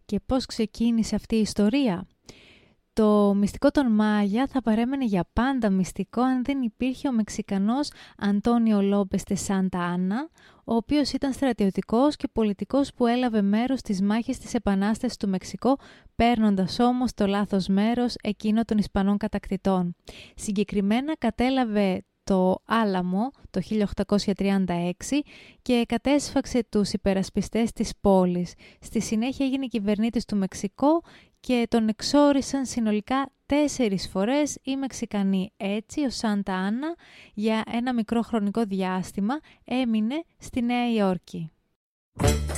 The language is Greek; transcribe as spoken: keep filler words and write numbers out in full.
Και πώς ξεκίνησε αυτή η ιστορία? Το μυστικό των Μάγια θα παρέμενε για πάντα μυστικό αν δεν υπήρχε ο Μεξικανός Αντώνιο Λόπες τε Σάντα Άννα, ο οποίος ήταν στρατιωτικός και πολιτικός που έλαβε μέρος στις μάχες της Επανάστασης του Μεξικό, παίρνοντας όμως το λάθος μέρος εκείνο των Ισπανών κατακτητών. Συγκεκριμένα κατέλαβε το Άλαμο το χίλια οκτακόσια τριάντα έξι και κατέσφαξε τους υπερασπιστές της πόλης. Στη συνέχεια έγινε κυβερνήτης του Μεξικό και τον εξόρισαν συνολικά τέσσερις φορές οι Μεξικανοί. Έτσι, ο Σάντα Άννα για ένα μικρό χρονικό διάστημα έμεινε στη Νέα Υόρκη.